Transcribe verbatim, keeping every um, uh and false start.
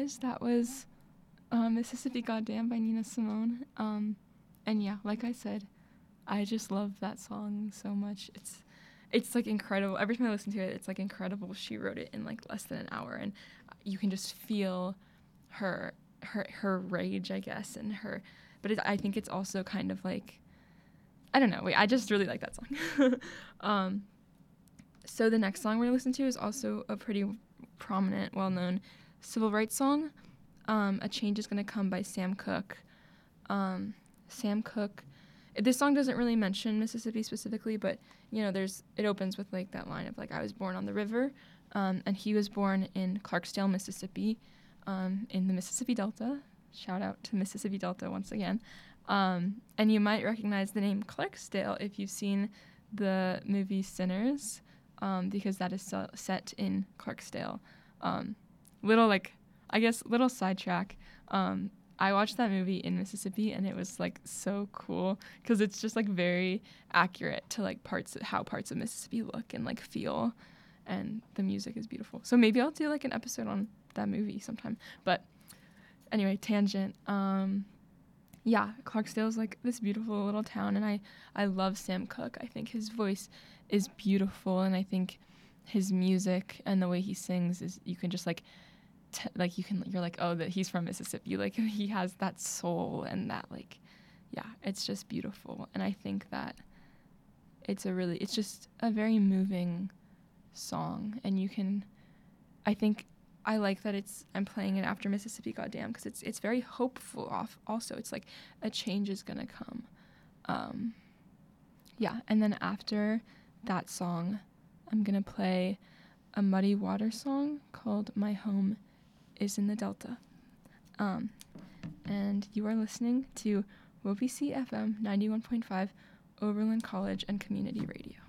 guys, that was uh, Mississippi Goddamn by Nina Simone. Um, and yeah, like I said, I just love that song so much. It's it's like incredible. Every time I listen to it, it's like incredible. She wrote it in like less than an hour, and you can just feel her her her rage, I guess, and her. But it, I think it's also kind of like, I don't know. Wait, I just really like that song. um, so the next song we're gonna listen to is also a pretty prominent, well-known civil rights song. Um, A Change Is Gonna Come by Sam Cooke. Um, Sam Cooke. This song doesn't really mention Mississippi specifically, but you know, there's it opens with like that line of like, I was born on the river, um, and he was born in Clarksdale, Mississippi, um, in the Mississippi Delta. Shout out to Mississippi Delta once again. Um, and you might recognize the name Clarksdale if you've seen the movie Sinners, um, because that is so, set in Clarksdale. Um, little like, I guess, little sidetrack. Um, I watched that movie in Mississippi, and it was like so cool because it's just like very accurate to like parts of how parts of Mississippi look and like feel, and the music is beautiful. So maybe I'll do like an episode on that movie sometime. But anyway, tangent. Um, yeah, Clarksdale is like this beautiful little town, and I I love Sam Cooke. I think his voice is beautiful, and I think his music and the way he sings is, you can just like. T- like you can you're like, oh, that he's from Mississippi, like he has that soul and that, like, yeah, it's just beautiful. And I think that it's a really it's just a very moving song, and you can I think I like that it's I'm playing it after Mississippi Goddamn, because it's it's very hopeful off also. It's like a change is gonna come. Um yeah, and then after that song I'm gonna play a Muddy Waters song called My Home Is in the Delta. Um, and you are listening to W O B C F M ninety-one point five, Oberlin College and Community Radio.